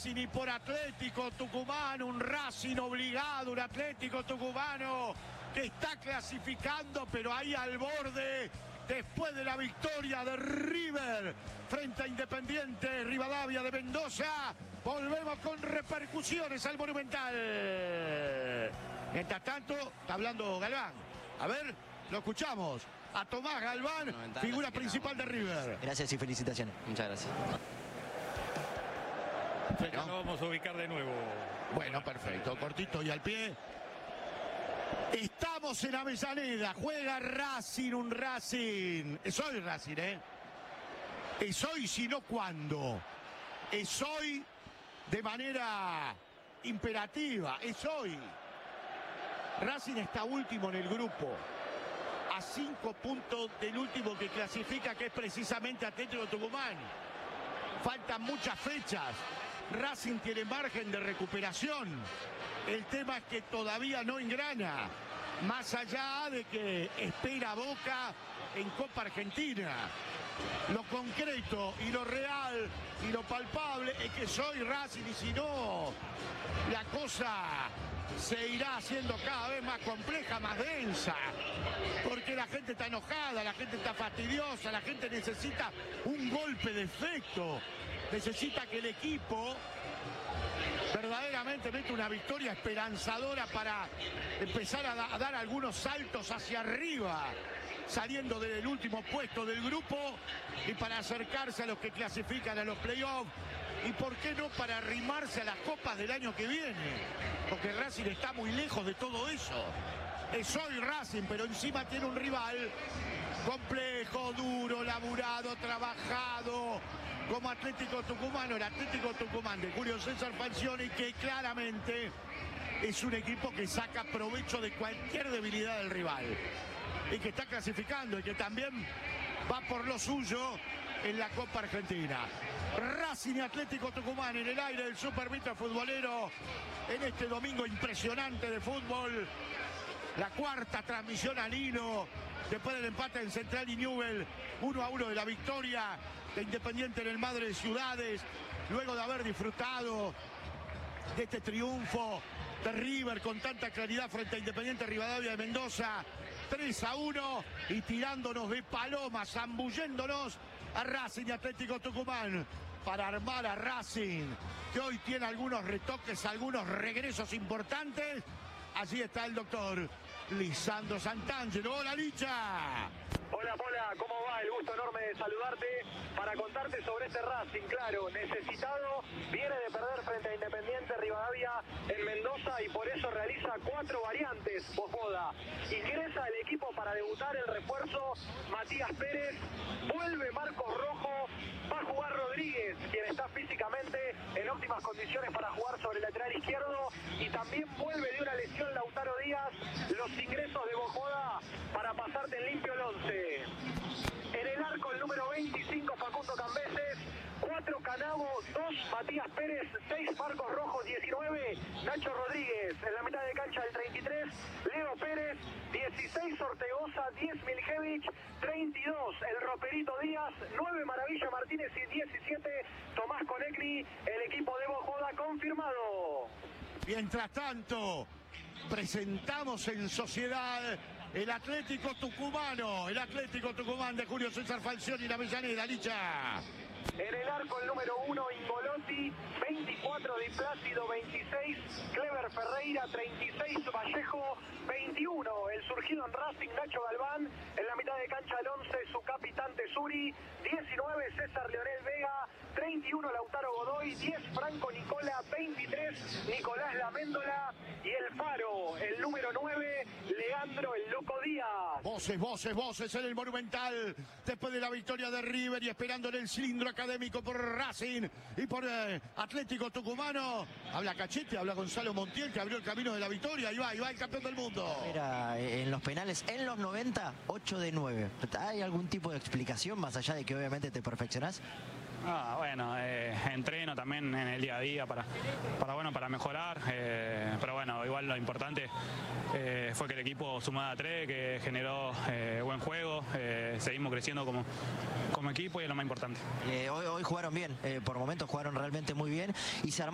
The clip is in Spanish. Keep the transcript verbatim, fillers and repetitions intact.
Racing y por Atlético Tucumán, un Racing obligado, un Atlético Tucumano que está clasificando, pero ahí al borde, después de la victoria de River frente a Independiente Rivadavia de Mendoza. Volvemos con repercusiones al Monumental. Mientras tanto, está hablando Galván. A ver, lo escuchamos. A Tomás Galván, Monumental, figura principal de River. Gracias y felicitaciones. Muchas gracias. Ya lo vamos a ubicar de nuevo. Bueno, perfecto. Cortito y al pie. Estamos en Avellaneda. Juega Racing, un Racing. Es hoy Racing, ¿eh? Es hoy, si no cuándo. Es hoy de manera imperativa. Es hoy. Racing está último en el grupo. A cinco puntos del último que clasifica, que es precisamente Atlético Tucumán. Faltan muchas fechas. Racing tiene margen de recuperación. El tema es que todavía no engrana. Más allá de que espera Boca en Copa Argentina. Lo concreto y lo real y lo palpable es que soy Racing, y si no, la cosa se irá haciendo cada vez más compleja, más densa. Porque la gente está enojada, la gente está fastidiosa, la gente necesita un golpe de efecto. Necesita que el equipo verdaderamente mete una victoria esperanzadora para empezar a, da a dar algunos saltos hacia arriba, saliendo del último puesto del grupo y para acercarse a los que clasifican a los playoffs. Y por qué no para arrimarse a las copas del año que viene, porque Racing está muy lejos de todo eso. Es hoy Racing, pero encima tiene un rival complejo, duro, laburado, trabajado, como Atlético Tucumano, el Atlético Tucumán de Julio César Falcioni, que claramente es un equipo que saca provecho de cualquier debilidad del rival y que está clasificando y que también va por lo suyo en la Copa Argentina. Racing y Atlético Tucumán en el aire del Super Mito Futbolero en este domingo impresionante de fútbol. La cuarta transmisión al hilo después del empate en Central y Newell, uno a uno de la victoria de Independiente en el Madre de Ciudades, luego de haber disfrutado de este triunfo de River con tanta claridad frente a Independiente Rivadavia de Mendoza, tres a uno, y tirándonos de paloma, zambulléndonos a Racing y Atlético Tucumán para armar a Racing, que hoy tiene algunos retoques, algunos regresos importantes. Allí está el doctor Lisandro Santangelo. ¡Hola, Licha! Hola, Pola, ¿cómo va? El gusto enorme de saludarte para contarte sobre este Racing, claro, necesitado, viene de perder frente a Independiente Rivadavia en Mendoza y por eso realiza cuatro variantes, Bojoda. Ingresa el equipo para debutar el refuerzo Matías Pérez, vuelve Marcos Rojo, va a jugar Rodríguez, quien está físicamente en óptimas condiciones para jugar sobre el lateral izquierdo, y también vuelve de una lesión Lautaro Díaz. Los ingresos de Bojoda para pasarte en limpio el once. En el arco el número veinticinco Facundo Cambeses, cuatro Canavo, dos Matías Pérez, seis Marcos Rojo, diecinueve Nacho Rodríguez. En la mitad de cancha el treinta y tres Leo Pérez, dieciséis Ortegoza, diez Miljevich, treinta y dos el Roperito Díaz, nueve Maravilla Martínez y diecisiete Tomás Conecli. El equipo de Bojoda confirmado. Mientras tanto, presentamos en sociedad el Atlético Tucumano, el Atlético Tucumán de Julio César Falcioni y la Avellaneda, Licha. En el arco el número uno Ingolotti, veinticuatro Di Plácido, veintiséis Clever Ferreira, treinta y seis Vallejo, veintiuno el surgido en Racing Nacho Galván. En la mitad de cancha el once su capitán Tesuri, diecinueve César Leonel Vega, treinta y uno Lautaro Godoy, diez Franco Nicola, veintitrés Nicolás Laméndola y el Faro, el número nueve Leandro el Loco Díaz. Voces, voces, voces en el Monumental después de la victoria de River y esperando en el cilindro académico por Racing y por eh, Atlético Tucumano. Habla Cachete, habla Gonzalo Montiel, que abrió el camino de la victoria. Ahí va, ahí va el campeón del mundo. Era en los penales, en los noventa, ocho de nueve. ¿Hay algún tipo de explicación más allá de que obviamente te perfeccionás? Ah, bueno, eh, entreno también en el día a día para, para, bueno, para mejorar, eh, pero bueno, igual lo importante eh, fue que el equipo sumara a tres, que generó eh, buen juego, eh, seguimos creciendo como, como equipo y es lo más importante. Eh, hoy, hoy jugaron bien, eh, por momentos jugaron realmente muy bien y se armó